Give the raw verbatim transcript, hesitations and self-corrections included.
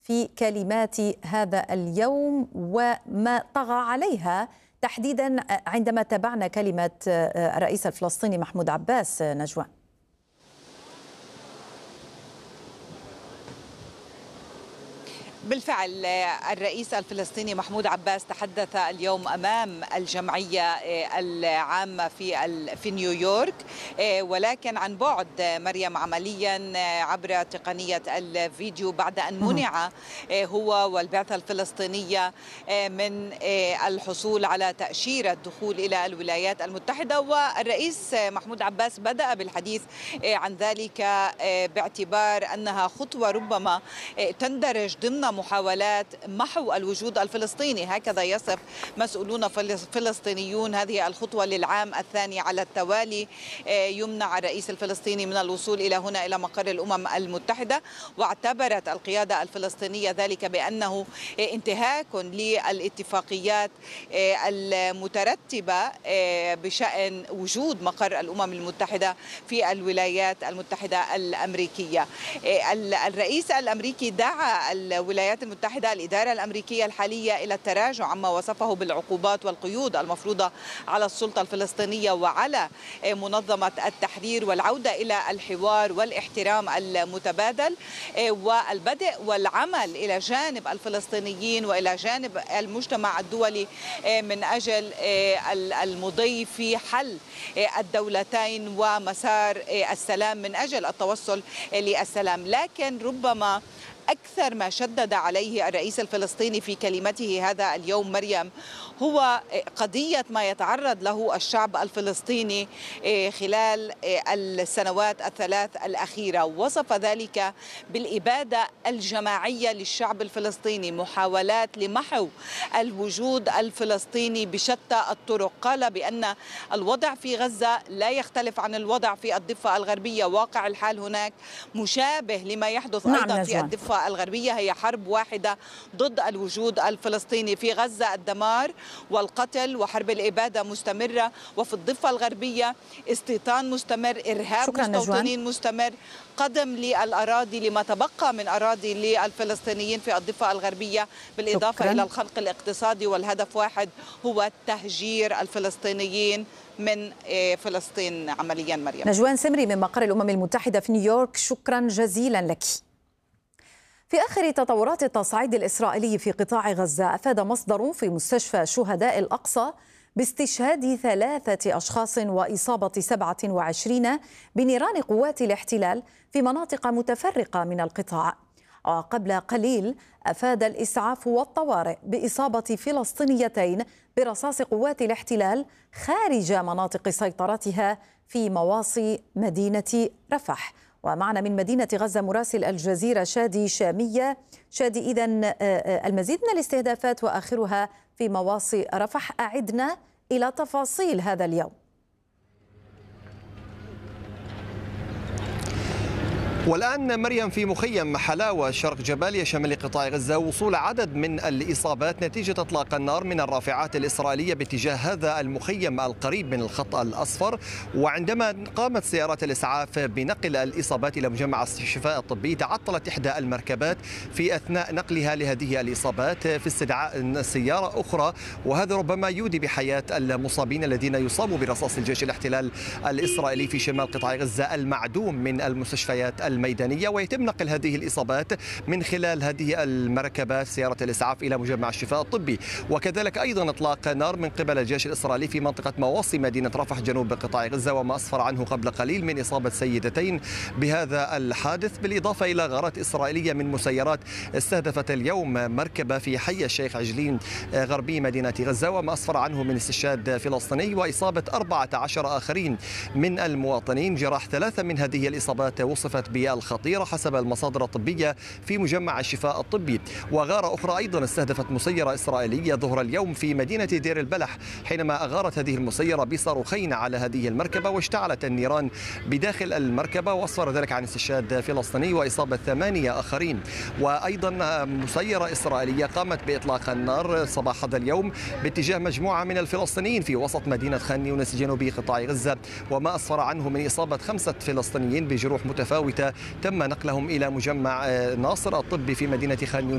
في كلمات هذا اليوم وما طغى عليها تحديدا عندما تابعنا كلمة الرئيس الفلسطيني محمود عباس؟ نجوان. بالفعل الرئيس الفلسطيني محمود عباس تحدث اليوم أمام الجمعية العامة في في نيويورك، ولكن عن بعد مريم، عمليا عبر تقنية الفيديو، بعد أن منع هو والبعثة الفلسطينية من الحصول على تأشيرة الدخول إلى الولايات المتحدة. والرئيس محمود عباس بدأ بالحديث عن ذلك باعتبار أنها خطوة ربما تندرج ضمن محاولات محو الوجود الفلسطيني. هكذا يصف مسؤولون فلسطينيون هذه الخطوة للعام الثاني على التوالي. يمنع الرئيس الفلسطيني من الوصول إلى هنا إلى مقر الأمم المتحدة، واعتبرت القيادة الفلسطينية ذلك بأنه انتهاك للاتفاقيات المترتبة بشأن وجود مقر الأمم المتحدة في الولايات المتحدة الأمريكية. الرئيس الأمريكي دعا الولايات المتحدة الإدارة الأمريكية الحالية إلى التراجع عما وصفه بالعقوبات والقيود المفروضة على السلطة الفلسطينية وعلى منظمة التحرير، والعودة إلى الحوار والاحترام المتبادل والبدء والعمل إلى جانب الفلسطينيين وإلى جانب المجتمع الدولي من أجل المضي في حل الدولتين ومسار السلام من أجل التوصل للسلام. لكن ربما أكثر ما شدد عليه الرئيس الفلسطيني في كلمته هذا اليوم مريم هو قضية ما يتعرض له الشعب الفلسطيني خلال السنوات الثلاث الأخيرة. وصف ذلك بالإبادة الجماعية للشعب الفلسطيني، محاولات لمحو الوجود الفلسطيني بشتى الطرق. قال بأن الوضع في غزة لا يختلف عن الوضع في الضفة الغربية، واقع الحال هناك مشابه لما يحدث نعم أيضا نجوان. في الضفة الغربية. هي حرب واحدة ضد الوجود الفلسطيني. في غزة الدمار والقتل وحرب الإبادة مستمرة، وفي الضفة الغربية استيطان مستمر، إرهاب مستوطنين مستمر، قدم للأراضي لما تبقى من أراضي للفلسطينيين في الضفة الغربية، بالإضافة شكراً. إلى الخنق الاقتصادي، والهدف واحد هو تهجير الفلسطينيين من فلسطين عمليا. مريم. نجوان سمري من مقر الأمم المتحدة في نيويورك، شكرا جزيلا لك. في آخر تطورات التصعيد الإسرائيلي في قطاع غزة، أفاد مصدر في مستشفى شهداء الأقصى باستشهاد ثلاثة أشخاص وإصابة سبعة وعشرين بنيران قوات الاحتلال في مناطق متفرقة من القطاع. وقبل قليل أفاد الإسعاف والطوارئ بإصابة فلسطينيتين برصاص قوات الاحتلال خارج مناطق سيطرتها في مواصي مدينة رفح. ومعنا من مدينة غزة مراسل الجزيرة شادي شامية. شادي، إذن المزيد من الاستهدافات وآخرها في مواصي رفح، أعدنا إلى تفاصيل هذا اليوم. والآن مريم في مخيم حلاوة شرق جباليا شمال قطاع غزة وصول عدد من الإصابات نتيجة إطلاق النار من الرافعات الإسرائيلية باتجاه هذا المخيم القريب من الخط الأصفر. وعندما قامت سيارات الإسعاف بنقل الإصابات إلى مجمع الشفاء الطبي، تعطلت إحدى المركبات في أثناء نقلها لهذه الإصابات في استدعاء سيارة أخرى، وهذا ربما يودي بحياة المصابين الذين يصابوا برصاص الجيش الاحتلال الإسرائيلي في شمال قطاع غزة المعدوم من المستشفيات الميدانية. ويتم نقل هذه الإصابات من خلال هذه المركبات سيارة الإسعاف إلى مجمع الشفاء الطبي. وكذلك أيضا إطلاق نار من قبل الجيش الإسرائيلي في منطقة مواصي مدينة رفح جنوب قطاع غزة، وما أسفر عنه قبل قليل من إصابة سيدتين بهذا الحادث، بالإضافة إلى غارات إسرائيلية من مسيرات استهدفت اليوم مركبة في حي الشيخ عجلين غربي مدينة غزة، وما أسفر عنه من استشهاد فلسطيني وإصابة أربعة عشر آخرين من المواطنين. جراح ثلاثة من هذه الإصابات وصفت بالخطيرة حسب المصادر الطبية في مجمع الشفاء الطبي. وغارة أخرى أيضا استهدفت مسيرة إسرائيلية ظهر اليوم في مدينة دير البلح، حينما أغارت هذه المسيرة بصاروخين على هذه المركبة واشتعلت النيران بداخل المركبة، وأسفر ذلك عن استشهاد فلسطيني وإصابة ثمانية آخرين. وأيضا مسيرة إسرائيلية قامت بإطلاق النار صباح هذا اليوم باتجاه مجموعة من الفلسطينيين في وسط مدينة خان يونس جنوبي قطاع غزة، وما أسفر عنه من إصابة خمسة فلسطينيين بجروح متفاوتة تم نقلهم إلى مجمع ناصر الطبي في مدينة خان يونس